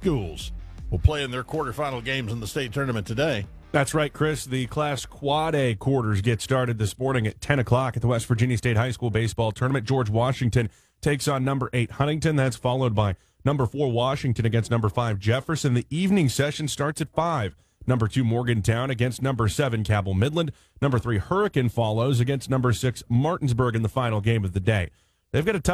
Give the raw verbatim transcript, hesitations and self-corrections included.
schools will play in their quarterfinal games in the state tournament today. That's right, Chris. The Class Quad A quarters get started this morning at ten o'clock at the West Virginia State High School baseball tournament. George Washington takes on number eight Huntington. That's followed by number four Washington against number five Jefferson. The evening session starts at five. Number two Morgantown against number seven Cabell Midland. Number three Hurricane follows against number six Martinsburg in the final game of the day. They've got a tough